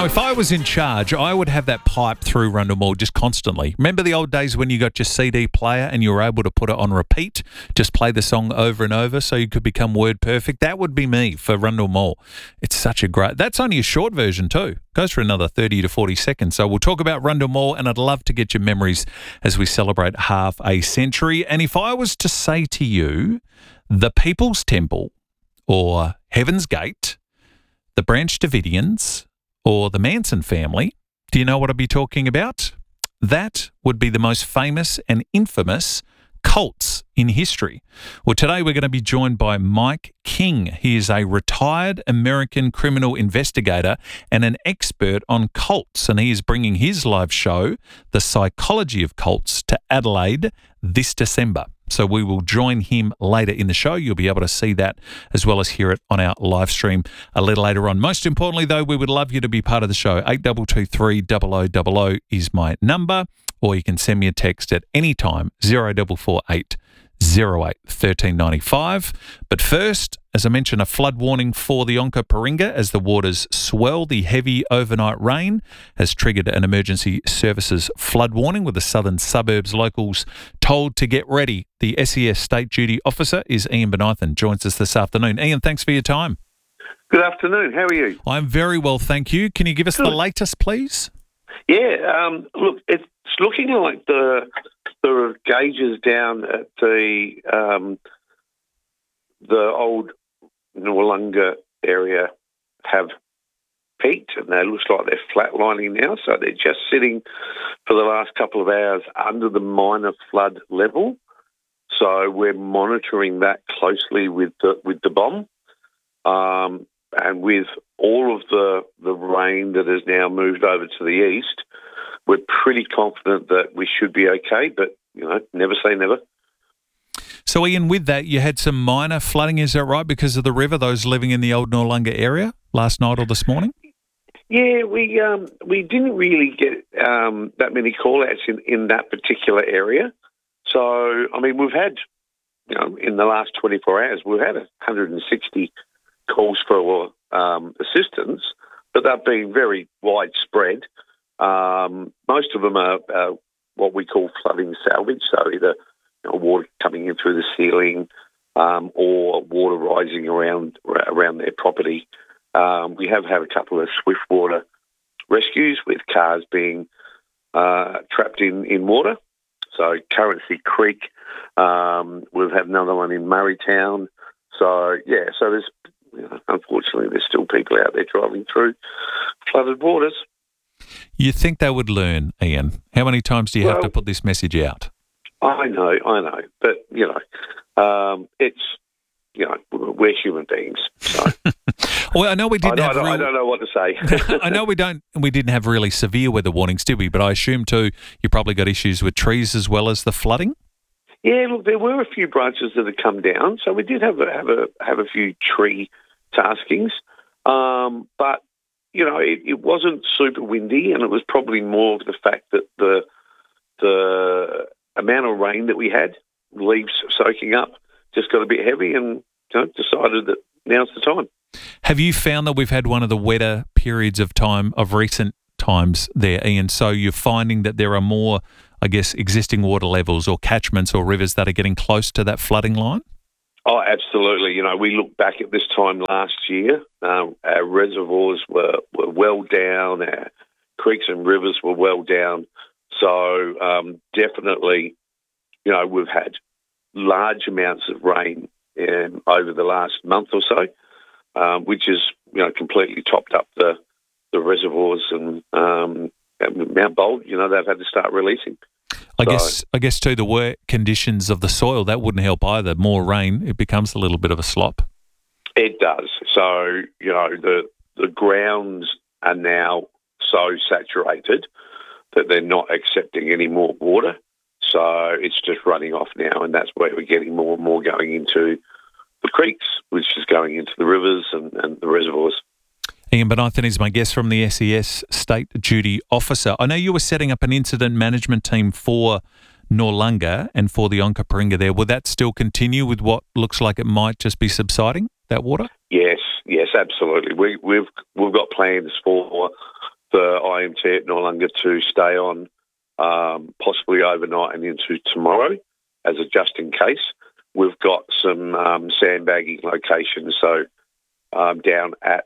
if I was in charge, I would have that pipe through Rundle Mall just constantly. Remember the old days when you got your CD player and you were able to put it on repeat, just play the song over and over so you could become word perfect? That would be me for Rundle Mall. It's such a great... That's only a short version too. Goes for another 30 to 40 seconds. So we'll talk about Rundle Mall, and I'd love to get your memories as we celebrate half a century. And if I was to say to you, the People's Temple or Heaven's Gate, the Branch Davidians, or the Manson family, do you know what I'd be talking about? That would be the most famous and infamous cults in history. Well, today we're going to be joined by Mike King. He is a retired American criminal investigator and an expert on cults, and he is bringing his live show, The Psychology of Cults, to Adelaide this December. So we will join him later in the show. You'll be able to see that as well as hear it on our live stream a little later on. Most importantly, though, we would love you to be part of the show. 8223 0000 is my number, or you can send me a text at any time, 0448 08 1395. But first, as I mentioned, a flood warning for the Onkaparinga as the waters swell. The heavy overnight rain has triggered an emergency services flood warning, with the southern suburbs locals told to get ready. The SES State Duty Officer is Ian Bonython, joins us this afternoon. Ian, thanks for your time. Good afternoon. How are you? I'm very well, thank you. Can you give us the latest, please? Yeah, look, it's looking like the gauges down at the old Noarlunga area have peaked, and it looks like they're flatlining now. So they're just sitting for the last couple of hours under the minor flood level. So we're monitoring that closely with the bomb, and with all of the rain that has now moved over to the east, we're pretty confident that we should be okay, but, never say never. So, Ian, with that, you had some minor flooding, is that right, because of the river, those living in the old Noarlunga area last night or this morning? Yeah, we didn't really get that many call-outs in that particular area. So, I mean, we've had, in the last 24 hours, we've had 160 calls for assistance, but they've been very widespread. Most of them are what we call flooding salvage, so either water coming in through the ceiling or water rising around their property. We have had a couple of swift water rescues with cars being trapped in water. So Currency Creek, we've had another one in Murraytown. So there's unfortunately there's still people out there driving through flooded waters. You think they would learn, Ian? How many times do you have to put this message out? I know, but it's we're human beings. So. Well, I know we didn't. I don't know what to say. I know we didn't have really severe weather warnings, did we? But I assume too, you probably got issues with trees as well as the flooding. Yeah, look, there were a few branches that had come down, so we did have a few tree taskings, but. It wasn't super windy, and it was probably more of the fact that the amount of rain that we had, leaves soaking up, just got a bit heavy, and decided that now's the time. Have you found that we've had one of the wetter periods of time of recent times there, Ian? So you're finding that there are more, I guess, existing water levels or catchments or rivers that are getting close to that flooding line? Oh, absolutely. We look back at this time last year, our reservoirs were well down, our creeks and rivers were well down. So definitely, we've had large amounts of rain over the last month or so, which has, completely topped up the reservoirs, and Mount Bold, they've had to start releasing. I guess too, the wet conditions of the soil, that wouldn't help either. More rain, it becomes a little bit of a slop. It does. So, the grounds are now so saturated that they're not accepting any more water. So it's just running off now, and that's where we're getting more and more going into the creeks, which is going into the rivers and the reservoirs. Ian Bonython is my guest from the SES State Duty Officer. I know you were setting up an incident management team for Noarlunga and for the Onkaparinga there. Will that still continue with what looks like it might just be subsiding, that water? Yes, absolutely. We've got plans for the IMT at Noarlunga to stay on possibly overnight and into tomorrow as a just in case. We've got some sandbagging locations, so down at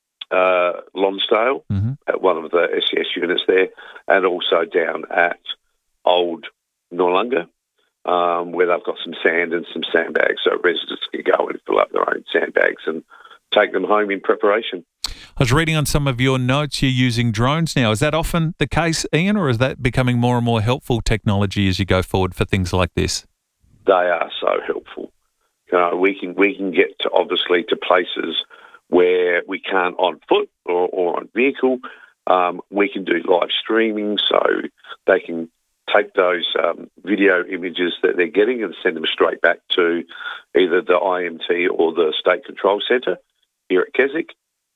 Lonsdale, at one of the SES units there, and also down at Old Noarlunga, where they've got some sand and some sandbags, so residents can go and fill up their own sandbags and take them home in preparation. I was reading on some of your notes you're using drones now. Is that often the case, Ian, or is that becoming more and more helpful technology as you go forward for things like this? They are so helpful. We can get to, obviously, to places where we can't on foot or on vehicle. We can do live streaming, so they can take those video images that they're getting and send them straight back to either the IMT or the State Control Centre here at Keswick.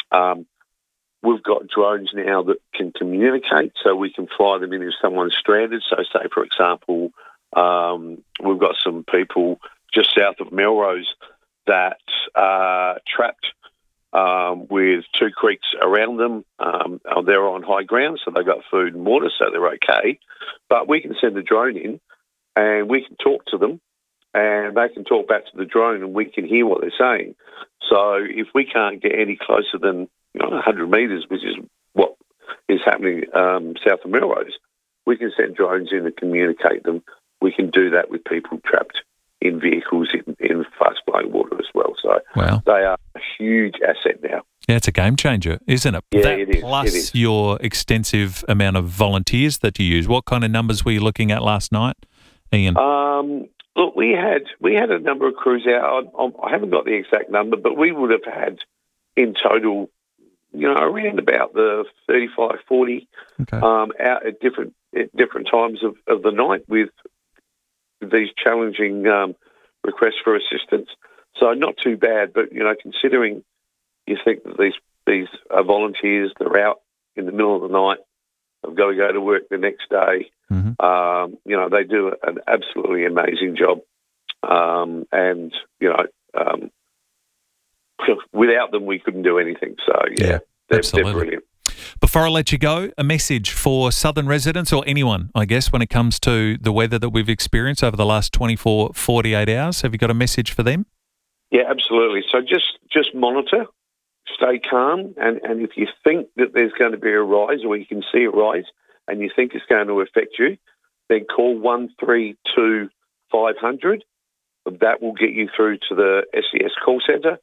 We've got drones now that can communicate, so we can fly them in if someone's stranded. So, say, for example, we've got some people just south of Melrose that are trapped with two creeks around them. They're on high ground, so they've got food and water, so they're okay. But we can send a drone in and we can talk to them and they can talk back to the drone and we can hear what they're saying. So if we can't get any closer than 100 metres, which is what is happening south of Melrose, we can send drones in and communicate them. We can do that with people trapped in vehicles in fast-flowing water as well. So wow. They are a huge asset now. Yeah, it's a game changer, isn't it? Yeah, that it is. Plus it is. your extensive amount of volunteers that you use. What kind of numbers were you looking at last night, Ian? Look, we had a number of crews out. I haven't got the exact number, but we would have had in total, around about the 35, 40 out at different times of the night with these challenging requests for assistance. So not too bad, but considering you think that these are volunteers, they're out in the middle of the night, they've got to go to work the next day. They do an absolutely amazing job, and without them we couldn't do anything. So they're brilliant. Before I let you go, a message for southern residents or anyone, I guess, when it comes to the weather that we've experienced over the last 24, 48 hours. Have you got a message for them? Yeah, absolutely. So just monitor, stay calm, and if you think that there's going to be a rise or you can see a rise and you think it's going to affect you, then call 132 500. That will get you through to the SES call centre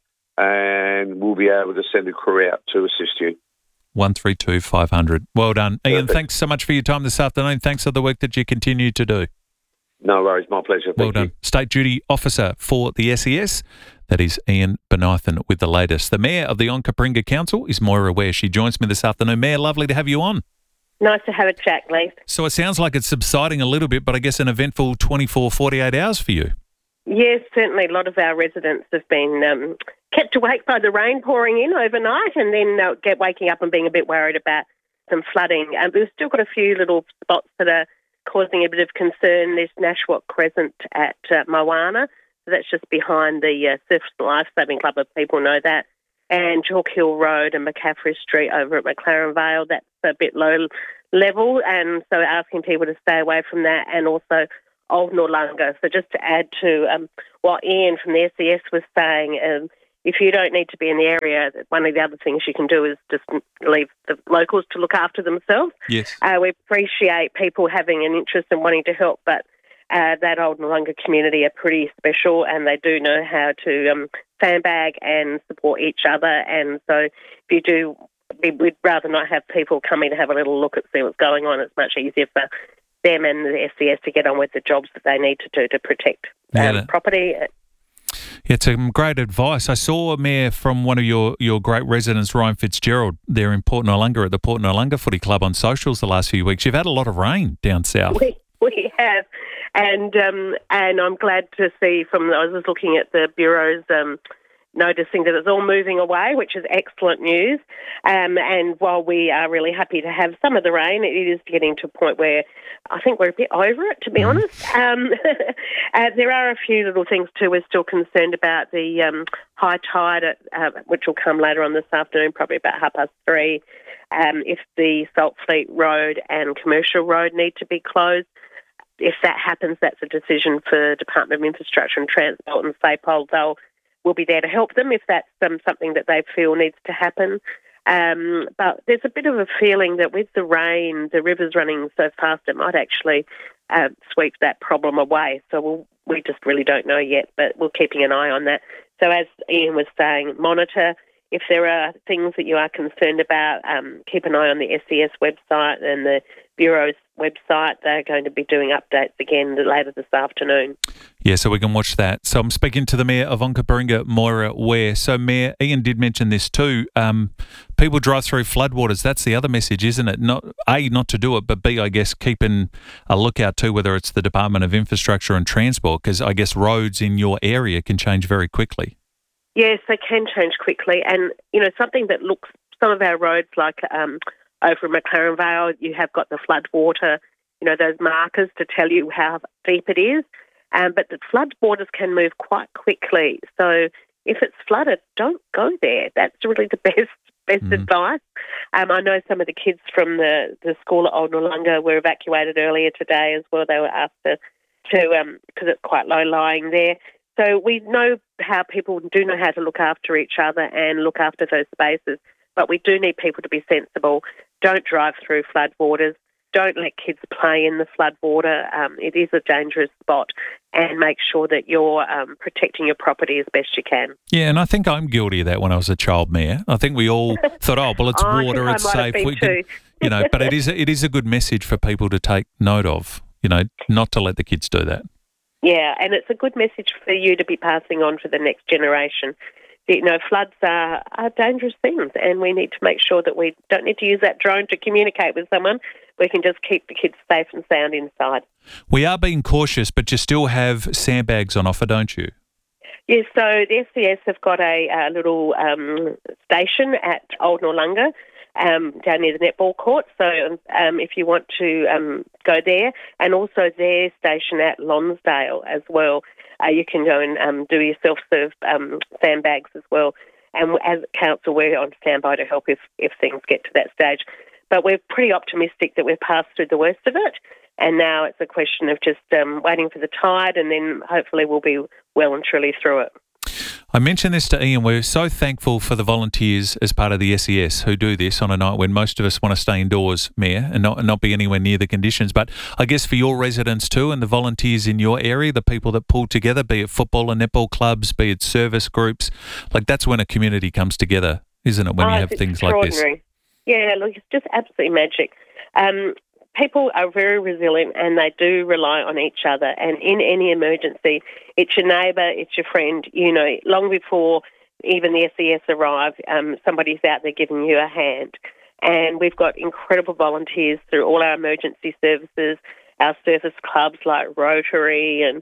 and we'll be able to send a crew out to assist you. 132 500. Well done. Ian, Perfect. thanks so much for your time this afternoon. Thanks for the work that you continue to do. No worries. My pleasure. Well done. State Duty Officer for the SES. That is Ian Bonython with the latest. The Mayor of the Onkaparinga Council is Moira Ware. She joins me this afternoon. Mayor, lovely to have you on. Nice to have a chat, Leith. So it sounds like it's subsiding a little bit, but I guess an eventful 24, 48 hours for you. Yes, certainly. A lot of our residents have been kept awake by the rain pouring in overnight and then waking up and being a bit worried about some flooding. We've still got a few little spots that are causing a bit of concern. There's Nashwack Crescent at Moana. So that's just behind the Surf Lifesaving Club, if people know that. And Chalk Hill Road and McCaffrey Street over at McLaren Vale, that's a bit low level. And so asking people to stay away from that, and also Old Noarlunga. So just to add to what Ian from the SES was saying, if you don't need to be in the area, one of the other things you can do is just leave the locals to look after themselves. Yes. We appreciate people having an interest and wanting to help, but that Old Noarlunga community are pretty special and they do know how to sandbag and support each other. And so if you do, we'd rather not have people coming to have a little look at see what's going on. It's much easier for them and the SES to get on with the jobs that they need to do to protect property. Yeah, it's some great advice. I saw, Mayor, from one of your great residents, Ryan Fitzgerald, there in Port Noarlunga at the Port Noarlunga Footy Club on socials the last few weeks. You've had a lot of rain down south. We have, and I'm glad to see I was looking at the Bureau's noticing that it's all moving away, which is excellent news. And while we are really happy to have some of the rain, it is getting to a point where I think we're a bit over it, to be honest. There are a few little things too. We're still concerned about the high tide, which will come later on this afternoon, probably about 3:30. If the Saltfleet Road and Commercial Road need to be closed, if that happens, that's a decision for Department of Infrastructure and Transport and SAPOL. We'll be there to help them if that's something that they feel needs to happen. But there's a bit of a feeling that with the rain, the river's running so fast, it might actually sweep that problem away. So we just really don't know yet, but we're keeping an eye on that. So as Ian was saying, monitor. If there are things that you are concerned about, keep an eye on the SES website and the Bureau's website. They're going to be doing updates again later this afternoon. Yeah, so we can watch that. So I'm speaking to the Mayor of Onkaparinga, Moira Ware. So Mayor, Ian did mention this too. People drive through floodwaters. That's the other message, isn't it? Not to do it, but B, I guess, keeping a lookout too, whether it's the Department of Infrastructure and Transport, because I guess roads in your area can change very quickly. Yes, they can change quickly. And, something that looks, some of our roads like over in McLaren Vale, you have got the flood water, those markers to tell you how deep it is. But the flood waters can move quite quickly. So if it's flooded, don't go there. That's really the best advice. I know some of the kids from the school at Old Noarlunga were evacuated earlier today as well. They were asked to because it's quite low-lying there. So we know how people do know how to look after each other and look after those spaces, but we do need people to be sensible. Don't drive through floodwaters. Don't let kids play in the floodwater. It is a dangerous spot, and make sure that you're protecting your property as best you can. Yeah, and I think I'm guilty of that when I was a child, Mayor. I think we all thought, well, it's water, it's safe. But it is a good message for people to take note of, not to let the kids do that. Yeah, and it's a good message for you to be passing on to the next generation. Floods are dangerous things, and we need to make sure that we don't need to use that drone to communicate with someone. We can just keep the kids safe and sound inside. We are being cautious, but you still have sandbags on offer, don't you? Yes, so the SCS have got a little station at Old Noarlunga, down near the netball court. So if you want to go there, and also their station at Lonsdale as well, you can go and do your self-serve sandbags as well. And as council, we're on standby to help if things get to that stage. But we're pretty optimistic that we've passed through the worst of it. And now it's a question of just waiting for the tide, and then hopefully we'll be well and truly through it. I mentioned this to Ian. We're so thankful for the volunteers as part of the SES who do this on a night when most of us want to stay indoors, Mayor, and not be anywhere near the conditions. But I guess for your residents too, and the volunteers in your area, the people that pull together, be it football and netball clubs, be it service groups, that's when a community comes together, isn't it, when you have things like this? Yeah, look, it's just absolutely magic. People are very resilient, and they do rely on each other. And in any emergency, it's your neighbour, it's your friend. Long before even the SES arrive, somebody's out there giving you a hand. And we've got incredible volunteers through all our emergency services, our service clubs like Rotary and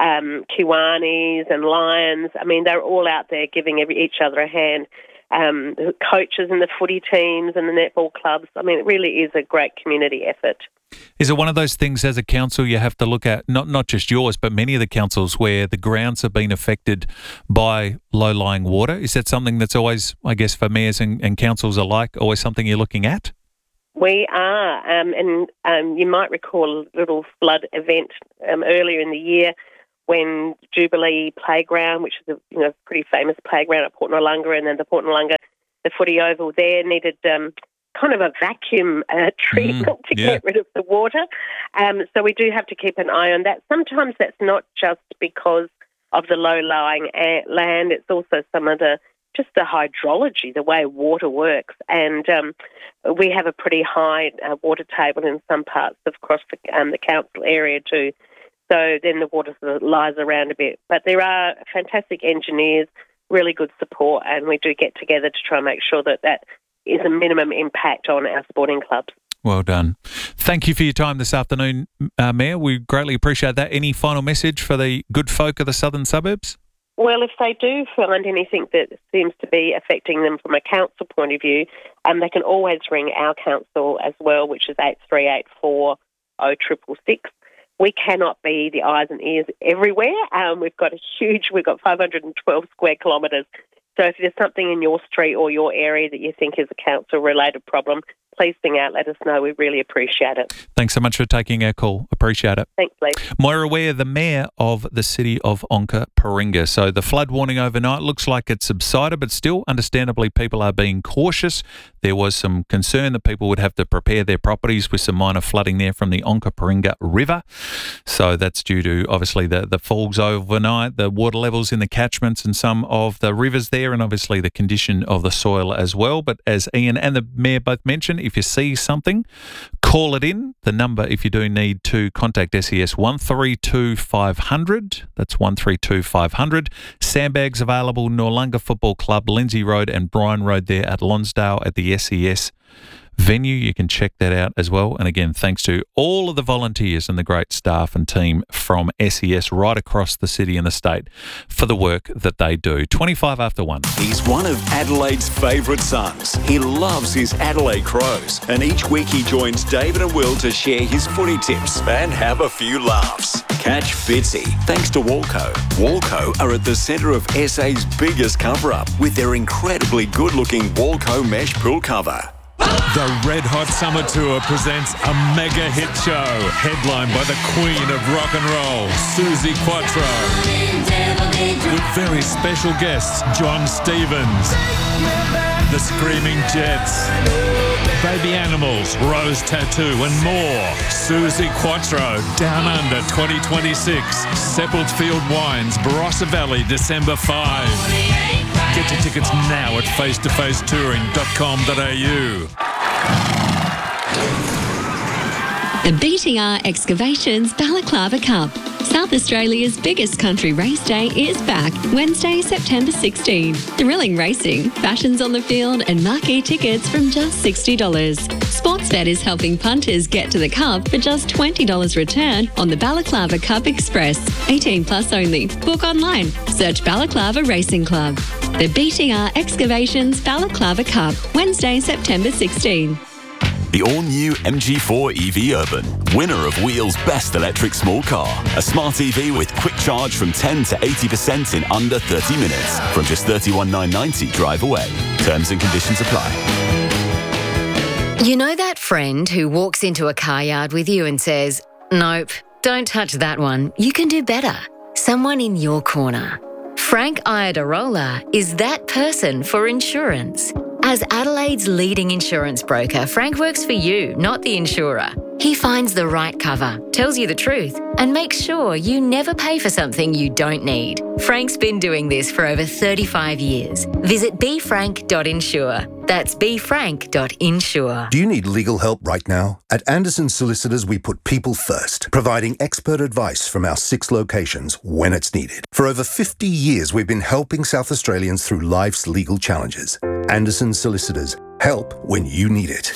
Kiwanis and Lions. I mean, they're all out there giving each other a hand. The coaches and the footy teams and the netball clubs. I mean, it really is a great community effort. Is it one of those things as a council you have to look at, not just yours, but many of the councils where the grounds have been affected by low-lying water? Is that something that's always, I guess, for mayors and councils alike, always something you're looking at? We are, and you might recall a little flood event earlier in the year when Jubilee Playground, which is a pretty famous playground at Port Noarlunga, and then the Port Noarlunga, the footy oval there needed kind of a vacuum treatment to get rid of the water. So we do have to keep an eye on that. Sometimes that's not just because of the low-lying land. It's also some of the hydrology, the way water works. And we have a pretty high water table in some parts across the council area too. So then the water sort of lies around a bit. But there are fantastic engineers, really good support, and we do get together to try and make sure that is a minimum impact on our sporting clubs. Well done. Thank you for your time this afternoon, Mayor. We greatly appreciate that. Any final message for the good folk of the southern suburbs? Well, if they do find anything that seems to be affecting them from a council point of view, they can always ring our council as well, which is 8384 0666. We cannot be the eyes and ears everywhere. We've got 512 square kilometres. So if there's something in your street or your area that you think is a council-related problem, please sing out, let us know. We really appreciate it. Thanks so much for taking our call. Appreciate it. Thanks, Lee. Moira Ware, the Mayor of the city of Onkaparinga. So the flood warning overnight looks like it's subsided, but still, understandably, people are being cautious. There was some concern that people would have to prepare their properties with some minor flooding there from the Onkaparinga River. So that's due to, obviously, the falls overnight, the water levels in the catchments and some of the rivers there, and obviously the condition of the soil as well. But as Ian and the Mayor both mentioned, if you see something, call it in. The number, if you do need to contact SES, 132 500. That's 132 500. Sandbags available, Noarlunga Football Club, Lindsay Road and Bryan Road there at Lonsdale at the SES venue. You can check that out as well. And again, thanks to all of the volunteers and the great staff and team from SES right across the city and the state for the work that they do. 25 after 1. He's one of Adelaide's favourite sons. He loves his Adelaide Crows, and each week he joins David and Will to share his footy tips and have a few laughs. Catch Fitzy thanks to Walco. Walco are at the centre of SA's biggest cover-up with their incredibly good-looking Walco mesh pool cover. The Red Hot Summer Tour presents a mega hit show, headlined by the Queen of Rock and Roll, Suzi Quatro, with very special guests John Stevens, the Screaming Jets, Baby Animals, Rose Tattoo and more. Suzi Quatro, Down Under 2026, Seppeltfield Wines, Barossa Valley, December 5. Get your tickets now at facetofacetouring.com.au. The BTR Excavations Balaclava Cup. South Australia's biggest country race day is back Wednesday, September 16. Thrilling racing, fashions on the field and marquee tickets from just $60. Sportsbet is helping punters get to the cup for just $20 return on the Balaclava Cup Express. 18 plus only. Book online. Search Balaclava Racing Club. The BTR Excavations Balaclava Cup, Wednesday, September 16. The all-new MG4 EV Urban, winner of Wheel's best electric small car. A smart EV with quick charge from 10 to 80% in under 30 minutes. From just $31,990 drive away. Terms and conditions apply. You know that friend who walks into a car yard with you and says, "Nope, don't touch that one. You can do better." Someone in your corner. Frank Iadarola is that person for insurance. As Adelaide's leading insurance broker, Frank works for you, not the insurer. He finds the right cover, tells you the truth, and makes sure you never pay for something you don't need. Frank's been doing this for over 35 years. Visit befrank.insure. That's befrank.insure. Do you need legal help right now? At Anderson Solicitors, we put people first, providing expert advice from our 6 locations when it's needed. For over 50 years, we've been helping South Australians through life's legal challenges. Anderson Solicitors, help when you need it.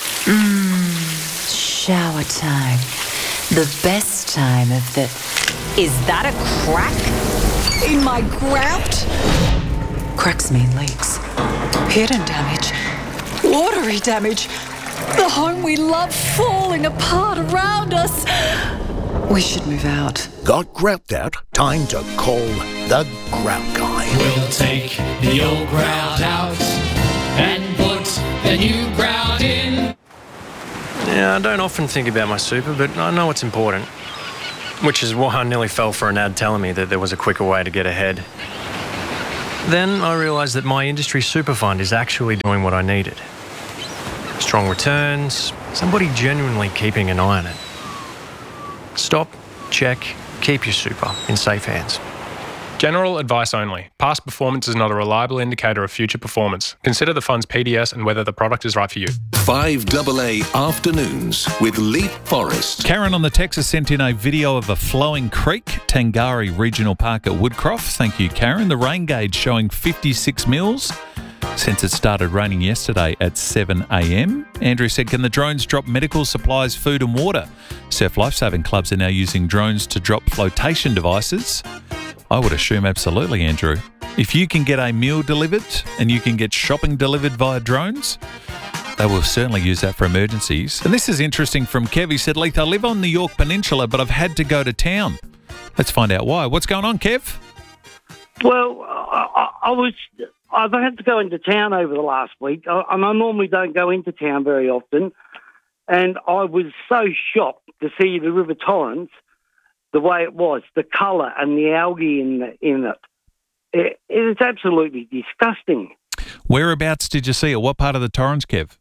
Shower time. The best time of the... Is that a crack in my grout? Cracks mean leaks. Hidden damage. Watery damage. The home we love falling apart around us. We should move out. Got grout out? Time to call the Grout Guy. We'll take the old grout out and put the new grout in. Yeah, I don't often think about my super, but I know it's important. Which is why I nearly fell for an ad telling me that there was a quicker way to get ahead. Then I realised that my industry super fund is actually doing what I needed. Strong returns, somebody genuinely keeping an eye on it. Stop, check, keep your super in safe hands. General advice only. Past performance is not a reliable indicator of future performance. Consider the fund's PDS and whether the product is right for you. 5AA Afternoons with Leaf Forest. Karen on the text has sent in a video of a flowing creek, Tangari Regional Park at Woodcroft. Thank you, Karen. The rain gauge showing 56 mils since it started raining yesterday at 7 a.m. Andrew said, can the drones drop medical supplies, food and water? Surf Lifesaving Clubs are now using drones to drop flotation devices. I would assume absolutely, Andrew. If you can get a meal delivered and you can get shopping delivered via drones, they will certainly use that for emergencies. And this is interesting from Kev. He said, Leith, I live on the York Peninsula, but I've had to go to town. Let's find out why. What's going on, Kev? Well, I've had to go into town over the last week, and I normally don't go into town very often. And I was so shocked to see the River Torrens the way it was, the colour and the algae in it. It's absolutely disgusting. Whereabouts did you see it? What part of the Torrens, Kev?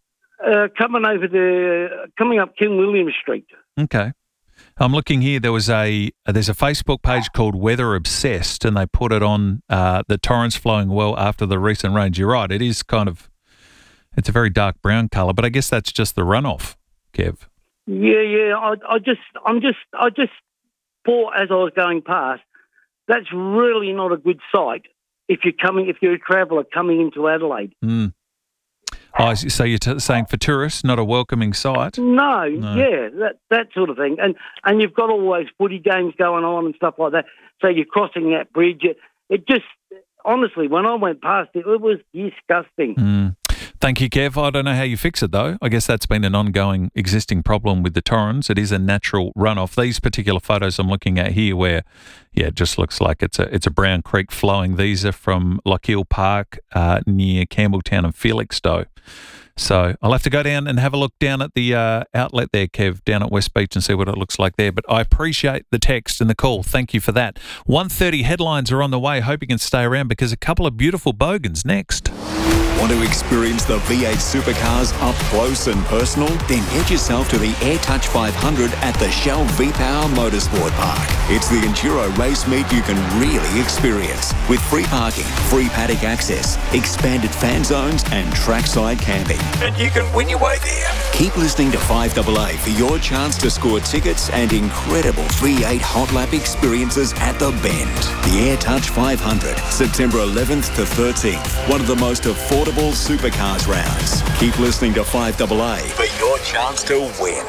Coming up King William Street. Okay. I'm looking here. There's a Facebook page called Weather Obsessed, and they put it on the Torrens flowing well after the recent rains. You're right. It is it's a very dark brown colour, but I guess that's just the runoff, Kev. Yeah. I just thought as I was going past, that's really not a good sight if you're a traveller coming into Adelaide. Mm. Oh, so you're saying for tourists, not a welcoming sight? No. Yeah, that sort of thing. And you've got all those footy games going on and stuff like that. So you're crossing that bridge. It just, honestly, when I went past it was disgusting. Mm. Thank you, Kev. I don't know how you fix it, though. I guess that's been an ongoing existing problem with the Torrens. It is a natural runoff. These particular photos I'm looking at here where, it just looks like it's a brown creek flowing. These are from Lochiel Park near Campbelltown and Felixstowe. So I'll have to go down and have a look down at the outlet there, Kev, down at West Beach and see what it looks like there. But I appreciate the text and the call. Thank you for that. 1:30 headlines are on the way. Hope you can stay around because a couple of beautiful bogans next. Want to experience the V8 supercars up close and personal? Then head yourself to the AirTouch 500 at the Shell V-Power Motorsport Park. It's the enduro race meet you can really experience with free parking, free paddock access, expanded fan zones and trackside camping. And you can win your way there. Keep listening to 5AA for your chance to score tickets and incredible V8 hot lap experiences at the Bend. The AirTouch 500, September 11th to 13th. One of the most affordable supercars rounds. Keep listening to 5AA for your chance to win.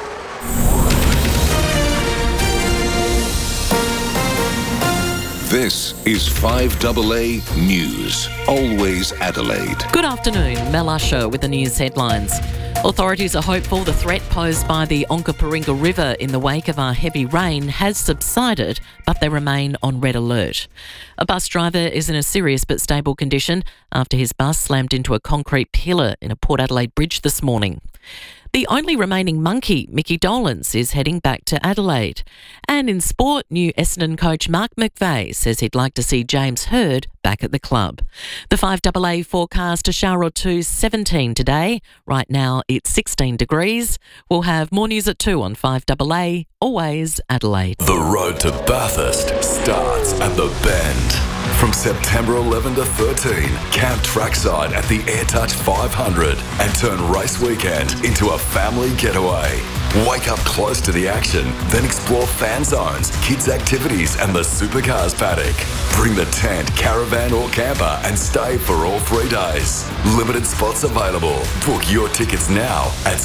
This is 5AA News. Always Adelaide. Good afternoon. Mel Usher with the news headlines. Authorities are hopeful the threat posed by the Onkaparinga River in the wake of our heavy rain has subsided, but they remain on red alert. A bus driver is in a serious but stable condition after his bus slammed into a concrete pillar in a Port Adelaide bridge this morning. The only remaining monkey, Mickey Dolans, is heading back to Adelaide. And in sport, new Essendon coach Mark McVeigh says he'd like to see James Hird back at the club. The 5AA forecast a shower or two, 17 today. Right now it's 16 degrees. We'll have more news at 2 on 5AA, always Adelaide. The road to Bathurst starts at the Bend. From September 11 to 13, camp trackside at the AirTouch 500 and turn race weekend into a family getaway. Wake up close to the action, then explore fan zones, kids' activities and the supercars paddock. Bring the tent, caravan or camper and stay for all 3 days. Limited spots available. Book your tickets now at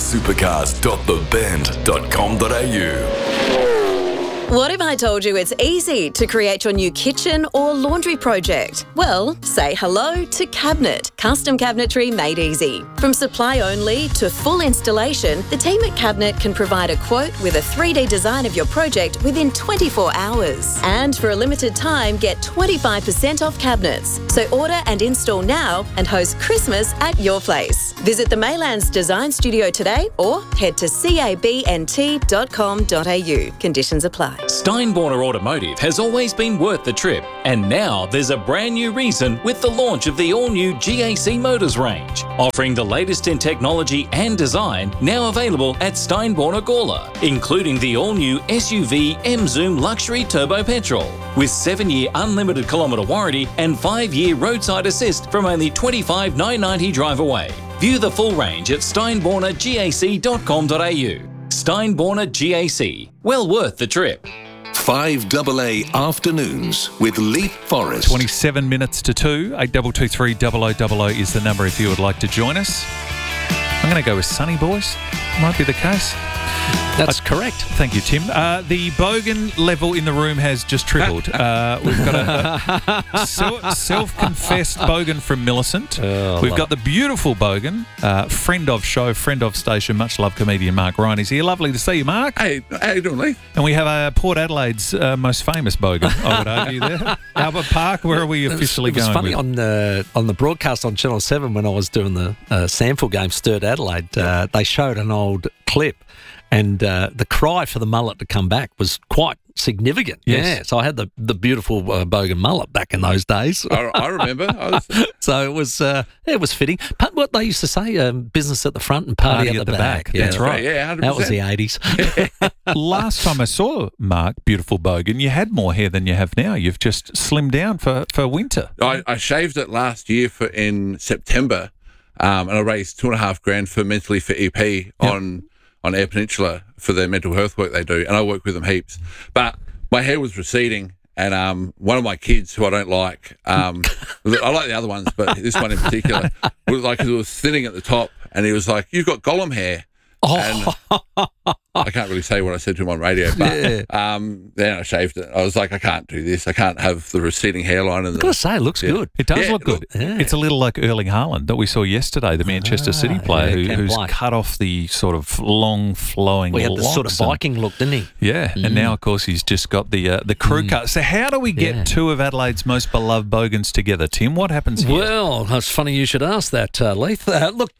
supercars.thebend.com.au. What if I told you it's easy to create your new kitchen or laundry project? Well, say hello to Cabinet. Custom cabinetry made easy. From supply only to full installation, the team at Cabinet can provide a quote with a 3D design of your project within 24 hours. And for a limited time, get 25% off cabinets. So order and install now and host Christmas at your place. Visit the Maylands Design Studio today or head to cabnt.com.au. Conditions apply. Steinborner Automotive has always been worth the trip, and now there's a brand new reason with the launch of the all-new GAC Motors range, offering the latest in technology and design, now available at Steinborner Gawler, including the all-new SUV M-Zoom Luxury Turbo Petrol, with 7-year unlimited kilometre warranty and 5-year roadside assist from only $25,990 drive away. View the full range at steinbornergac.com.au. Steinborner GAC. Well worth the trip. 5AA Afternoons with Leith Forrest. 27 minutes to 2. 8223 0000 is the number if you would like to join us. I'm going to go with sunny, boys. Might be the case. That's correct. Thank you, Tim. The bogan level in the room has just tripled. We've got a self-confessed bogan from Millicent. We've got the beautiful bogan, friend of show, friend of station, much loved comedian Mark Ryan is here. Lovely to see you, Mark. Hey, how you doing, Lee? And we have Port Adelaide's most famous bogan, I would argue there. Albert Park, where are we officially going? It was funny with? on the broadcast on Channel 7 when I was doing the sample game, Sturt Adelaide, they showed an old clip. And the cry for the mullet to come back was quite significant. Yes. Yeah, so I had the beautiful bogan mullet back in those days. I remember. So it was fitting. But what they used to say, business at the front and party at the back. Yeah, that's right. Yeah, 100%. That was the 80s. Last time I saw Mark, beautiful bogan, you had more hair than you have now. You've just slimmed down for winter. I shaved it last year in September, and I raised $2,500 for Mentally for EP on Eyre Peninsula for their mental health work they do, and I work with them heaps. But my hair was receding, and one of my kids, who I don't like, I like the other ones, but this one in particular, was like, it was thinning at the top, and he was like, "You've got Gollum hair." And I can't really say what I said to him on radio, but then I shaved it. I was like, I can't do this. I can't have the receding hairline. I've got to say, it looks good. It does look good. It's a little like Erling Haaland that we saw yesterday, the Manchester City player who's cut off the sort of long flowing locks. He had the sort of Viking look, didn't he? Yeah, and now, of course, he's just got the crew cut. So how do we get two of Adelaide's most beloved bogans together, Tim? What happens here? Well, it's funny you should ask that, Leith. Look,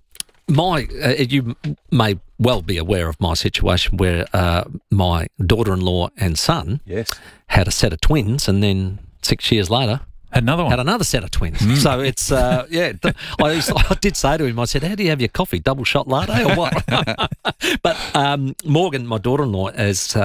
you may well be aware of my situation where my daughter-in-law and son had a set of twins, and then 6 years later had another set of twins. So it's I did say to him, I said, "How do you have your coffee? Double shot latte or what?" But Morgan, my daughter-in-law,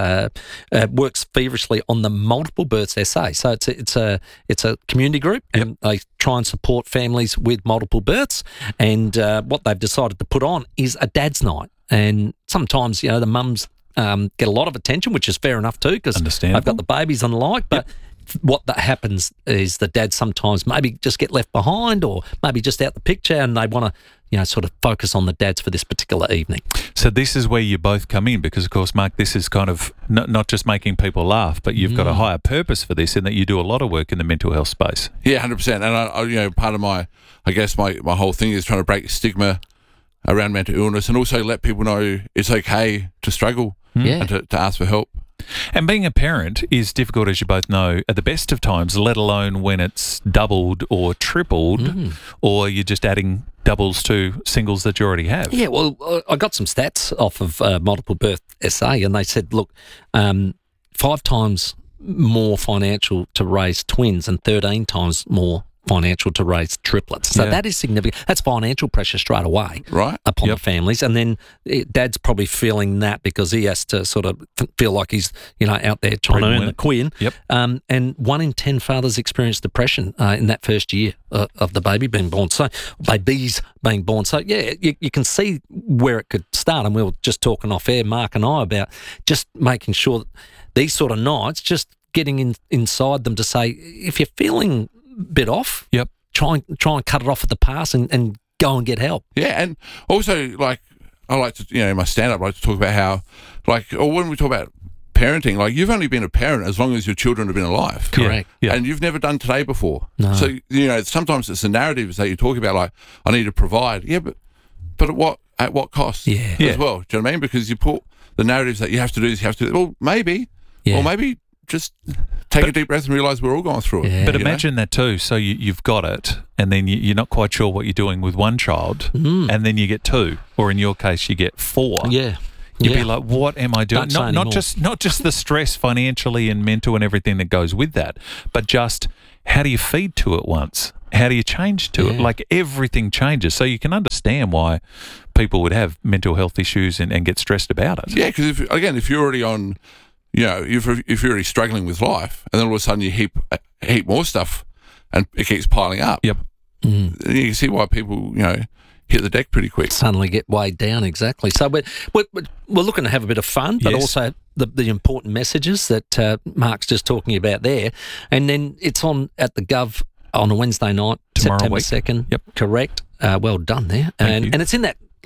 works feverishly on the Multiple Births SA. So it's a community group, and they try and support families with multiple births. And what they've decided to put on is a dad's night. And sometimes, the mums get a lot of attention, which is fair enough too, because they've got the babies and the like. But what that happens is the dads sometimes maybe just get left behind, or maybe just out the picture, and they want to, sort of focus on the dads for this particular evening. So this is where you both come in, because, of course, Mark, this is kind of not just making people laugh, but you've got a higher purpose for this in that you do a lot of work in the mental health space. Yeah, 100%. And I part of my whole thing is trying to break the stigma around mental illness, and also let people know it's okay to struggle and to ask for help. And being a parent is difficult, as you both know, at the best of times, let alone when it's doubled or tripled, or you're just adding doubles to singles that you already have. Yeah, well, I got some stats off of Multiple Birth SA, and they said, look, 5 times more financial to raise twins and 13 times more financial to raise triplets. So that is significant. That's financial pressure straight away upon the families. And then dad's probably feeling that because he has to sort of feel like he's, out there trying to earn the queen. And 1 in 10 fathers experience depression in that first year of the baby being born. So babies being born. So, you can see where it could start. And we were just talking off air, Mark and I, about just making sure that these sort of nights, just getting inside them to say, if you're feeling bit off, try and cut it off at the pass and go and get help. Yeah, and also, like, I like to, in my stand-up, I like to talk about how, or when we talk about parenting, like, you've only been a parent as long as your children have been alive. Correct. Yeah. And you've never done today before. No. So, sometimes it's the narratives that you talk about, like, I need to provide. Yeah, but at what cost as well? Do you know what I mean? Because you put the narratives that you have to do this, you have to do that. Well, maybe. Or maybe just take a deep breath and realise we're all going through it. But imagine that too. So you've got it, and then you're not quite sure what you're doing with one child, and then you get 2, or in your case, you get 4. Yeah. You'd be like, what am I doing? Not just the stress financially and mental and everything that goes with that, but just how do you feed to it once? How do you change to it? Like, everything changes. So you can understand why people would have mental health issues and get stressed about it. Yeah, because if you're already on... if you're already struggling with life, and then all of a sudden you heap more stuff, and it keeps piling up. Yep. You can see why people, hit the deck pretty quick. Suddenly get weighed down, exactly. So we're looking to have a bit of fun, but also the important messages that Mark's just talking about there. And then it's on at the Gov on a Wednesday night, Tomorrow September week. 2nd. Yep. Correct. Well done there. And it's in that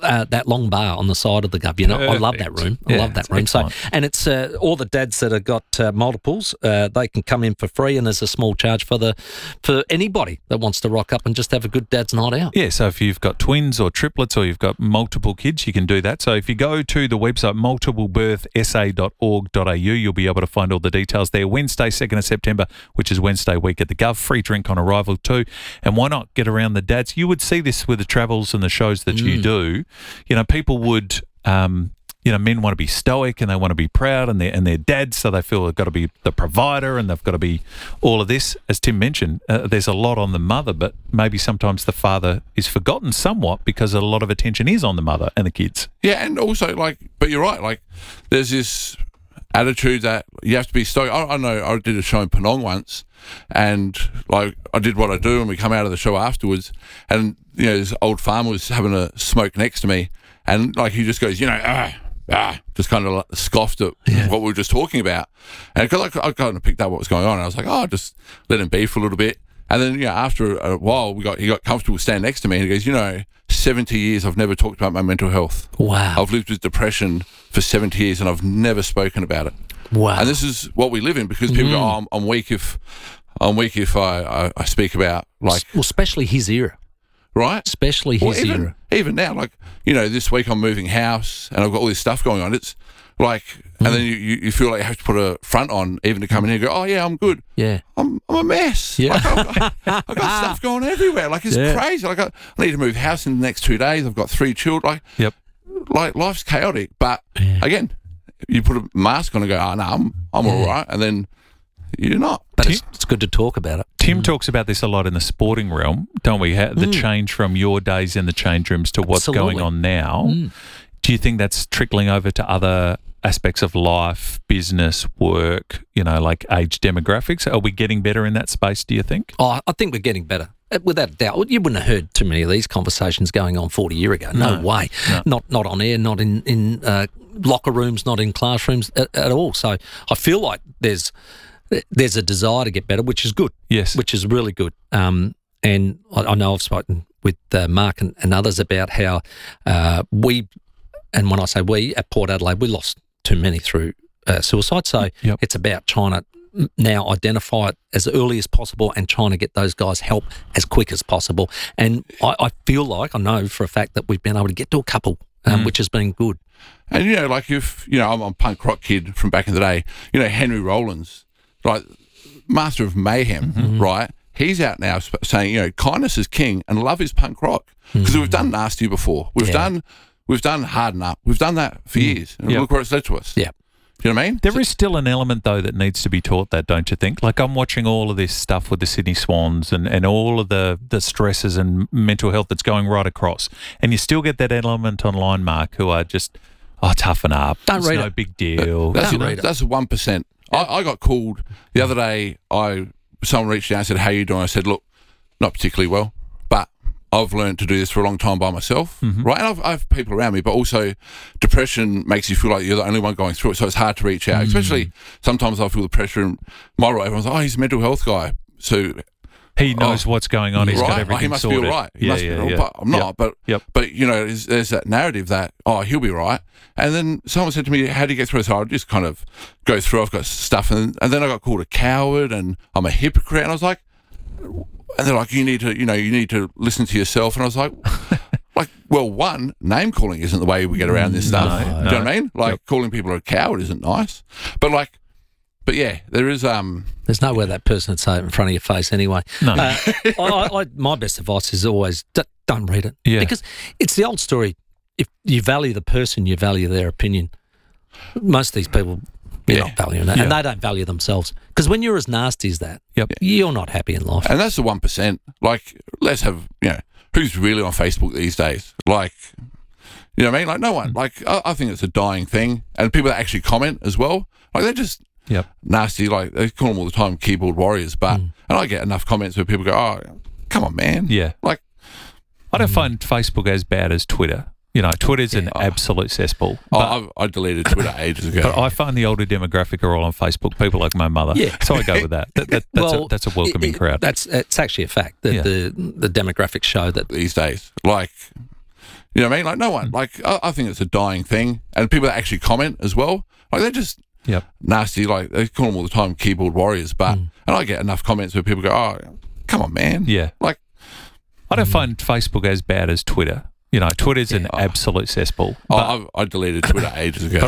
that long bar on the side of the Gov. You know, I love that room. I love that room. Excellent. So, and it's all the dads that have got multiples. They can come in for free, and there's a small charge for anybody that wants to rock up and just have a good dad's night out. Yeah, so if you've got twins or triplets or you've got multiple kids, you can do that. So if you go to the website multiplebirthsa.org.au, you'll be able to find all the details there. Wednesday, 2nd of September, which is Wednesday week at the Gov. Free drink on arrival too. And why not get around the dads? You would see this with the travels and the shows that you do. You know, people would... men want to be stoic and they want to be proud and they're dads, so they feel they've got to be the provider and they've got to be all of this. As Tim mentioned, there's a lot on the mother, but maybe sometimes the father is forgotten somewhat because a lot of attention is on the mother and the kids. Yeah, and also, but you're right, there's this attitude that you have to be stoic. I know I did a show in Penong once, and I did what I do, and we come out of the show afterwards, and this old farmer was having a smoke next to me, and he just goes, just kind of scoffed at what we were just talking about, and because I kind of picked up what was going on, and I was like, just let him be for a little bit, and then after a while he got comfortable standing next to me, and he goes, 70 years I've never talked about my mental health. Wow. I've lived with depression for 70 years and I've never spoken about it. Wow. And this is what we live in, because people go, I'm weak if I speak about well, especially his era. Right? Especially his era. Even now, this week I'm moving house and I've got all this stuff going on. It's and then you feel like you have to put a front on even to come in here and go, oh yeah, I'm good. Yeah. I'm a mess. Yeah. I've got stuff going everywhere. It's crazy. I need to move house in the next 2 days. I've got 3 children. Life's chaotic. But again, you put a mask on and go, oh no, I'm all right. And then you're not. But it's good to talk about it. Tim talks about this a lot in the sporting realm, don't we? The change from your days in the change rooms to what's going on now. Do you think that's trickling over to other aspects of life, business, work, like age demographics? Are we getting better in that space, do you think? Oh, I think we're getting better. Without a doubt. You wouldn't have heard too many of these conversations going on 40 years ago. No way. No. Not on air, not in locker rooms, not in classrooms at all. So I feel like there's a desire to get better, which is good. Yes. Which is really good. And I know I've spoken with Mark and others about how and when I say we, at Port Adelaide, we lost too many through suicide. So it's about trying to now identify it as early as possible and trying to get those guys help as quick as possible. And I feel like, I know for a fact that we've been able to get to a couple, which has been good. And, if, I'm a punk rock kid from back in the day, Henry Rollins, master of mayhem, right? He's out now saying, kindness is king and love is punk rock. Because we've done Nasty before. We've done Harden Up. We've done that for years. And look where it's led to us. Yeah. Do you know what I mean? There is still an element, though, that needs to be taught that, don't you think? I'm watching all of this stuff with the Sydney Swans and all of the stresses and mental health that's going right across. And you still get that element online, Mark, who are just, toughen up. Don't read no it. big deal. That's 1%. I got called the other day. Someone reached out and said, how you doing? I said, look, not particularly well, but I've learned to do this for a long time by myself, right? And I have people around me, but also depression makes you feel like you're the only one going through it, so it's hard to reach out. Especially sometimes I feel the pressure in my role. Everyone's like, he's a mental health guy, so he knows what's going on. He's got everything he must sorted. be all right. He must be all right. But I'm not. But there's that narrative that he'll be right. And then someone said to me, "How do you get through it?" So I just kind of go through. I've got stuff, and then I got called a coward and I'm a hypocrite. And I was like. And they're like, you need to listen to yourself. And I was like, one, name calling isn't the way we get around this stuff. No, do you know what I mean? Calling people a coward isn't nice. But yeah, there is. There's nowhere that person would say it in front of your face anyway. No. My best advice is always don't read it. Yeah. Because it's the old story. If you value the person, you value their opinion. Most of these people. You're not valuing that, and they don't value themselves. Because when you're as nasty as that, you're not happy in life. And that's the 1%. Let's have, who's really on Facebook these days? You know what I mean? No one. I think it's a dying thing. And people that actually comment as well, they're just nasty. They call them all the time keyboard warriors. But and I get enough comments where people go, "Oh, come on, man." Yeah. I don't find Facebook as bad as Twitter. Twitter's an absolute cesspool. I deleted Twitter ages ago. But I find the older demographic are all on Facebook, people like my mother. Yeah. So I go with that. That's a welcoming crowd. It's actually a fact that the demographics show that these days. You know what I mean? Like, no one. Like, I think it's a dying thing. And people that actually comment as well, like, they're just nasty. Like, they call them all the time keyboard warriors. But, and I get enough comments where people go, oh, come on, man. Yeah. Like, I don't find Facebook as bad as Twitter. You know, Twitter's an absolute cesspool. I deleted Twitter ages ago.